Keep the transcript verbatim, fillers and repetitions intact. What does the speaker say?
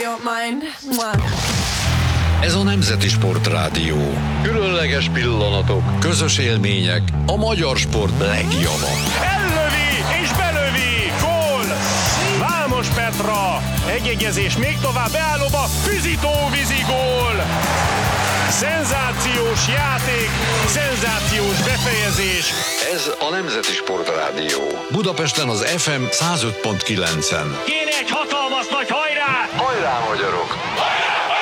your mind. Ez a Nemzeti Sportrádió. Különleges pillanatok, közös élmények, a magyar sport legjava. Ellövi és belövi! Gól! Vámos Petra! Egyegyezés még tovább beállóba, Füzitó vízi gól! Szenzációs játék, szenzációs befejezés. Ez a Nemzeti Sportrádió. Budapesten az ef em száz öt pont kilencen. Kéne egy hatalmas nagy hajrá! Hajrá, magyarok!